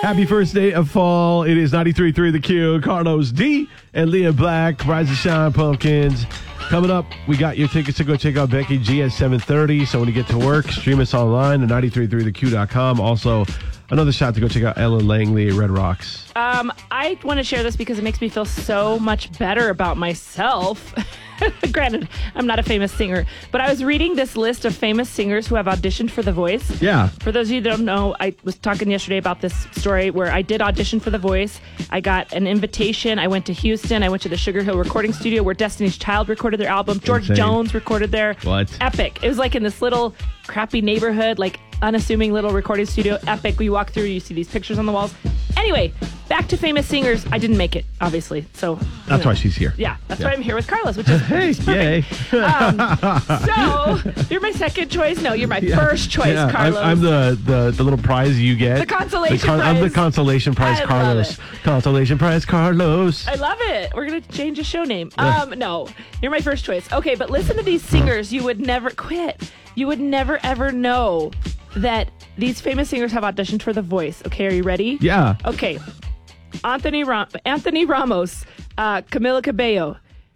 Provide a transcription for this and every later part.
Happy first day of fall. It is 93.3 The Q. Carlos D and Leah Black. Rise and Shine Pumpkins. Coming up, we got your tickets to go check out Becky G at 7:30. So when you get to work, stream us online at 93.3theq.com. Also, another shot to go check out Ellen Langley at Red Rocks. I want to share this because it makes me feel so much better about myself. Granted, I'm not a famous singer, but I was reading this list of famous singers who have auditioned for The Voice. Yeah. For those of you that don't know, I was talking yesterday about this story where I did audition for The Voice. I got an invitation. I went to Houston. I went to the Sugar Hill recording studio where Destiny's Child recorded their album. George Jones recorded there. What? Epic. It was like in this little crappy neighborhood, like unassuming little recording studio. Epic. We walk through, you see these pictures on the walls. Anyway, back to famous singers. I didn't make it, obviously. So that's why she's here. Yeah, that's why I'm here with Carlos, which is hey, yay. So you're my second choice. No, you're my first choice, Carlos. I'm the little prize you get. The consolation prize. I'm the consolation prize, I Carlos. Consolation prize, Carlos. I love it. We're gonna change the show name. No, you're my first choice. Okay, but listen to these singers. You would never quit. You would never ever know that these famous singers have auditioned for The Voice. Okay, are you ready? Yeah. Okay. Anthony Ramos, Camila Cabello,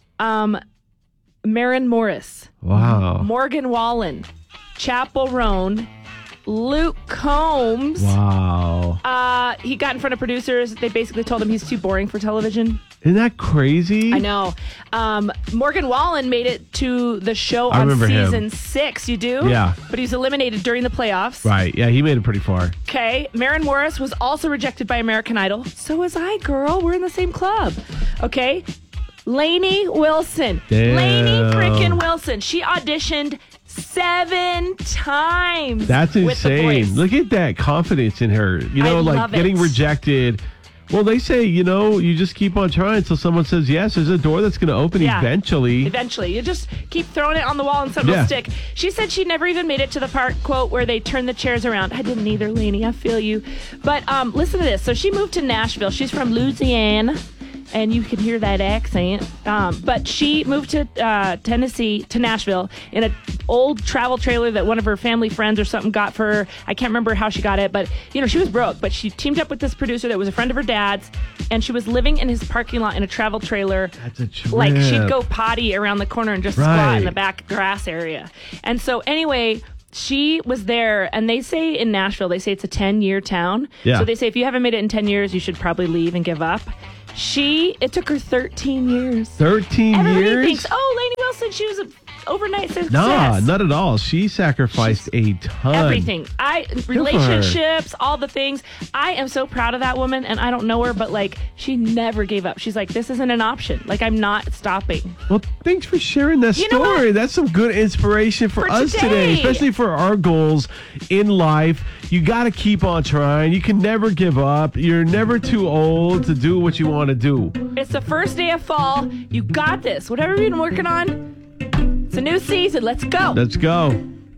Maren Morris, wow, Morgan Wallen, Chappell Roan, Luke Combs. Wow. He got in front of producers. They basically told him he's too boring for television. Isn't that crazy? I know. Morgan Wallen made it to the show on season 6. You do? Yeah. But he was eliminated during the playoffs. Right. Yeah, he made it pretty far. Okay. Maren Morris was also rejected by American Idol. So was I, girl. We're in the same club. Okay. Lainey Wilson. Damn. Lainey frickin' Wilson. She auditioned 7 times. That's with The Voice. insane. Look at that confidence in her. You know, I like love getting it. rejected. Well, they say, you know, you just keep on trying until someone says yes. There's a door that's going to open eventually. Eventually. You just keep throwing it on the wall and something will stick. She said she never even made it to the part, quote, where they turn the chairs around. I didn't either, Lainey. I feel you. But listen to this. So she moved to Nashville. She's from Louisiana. And you can hear that accent. But she moved to Tennessee, to Nashville, in an old travel trailer that one of her family friends or something got for her. I can't remember how she got it, but, you know, she was broke. But she teamed up with this producer that was a friend of her dad's, and she was living in his parking lot in a travel trailer. That's a trip. Like, she'd go potty around the corner and just squat in the back grass area. And so, anyway, she was there, and they say in Nashville, they say it's a 10-year town. Yeah. So they say if you haven't made it in 10 years, you should probably leave and give up. It took her 13 years. 13 Everybody years? thinks, oh, Lainey Wilson, she was an overnight success. Nah, not at all. She sacrificed a ton. Everything. Relationships, all the things. I am so proud of that woman, and I don't know her, but, like, she never gave up. She's like, this isn't an option. Like, I'm not stopping. Well, thanks for sharing that You know story. what? That's some good inspiration for us today, today. especially for our goals in life. You got to keep on trying. You can never give up. You're never too old to do what you want to do. It's the first day of fall. You got this. Whatever you've been working on, it's a new season. Let's go. Let's go.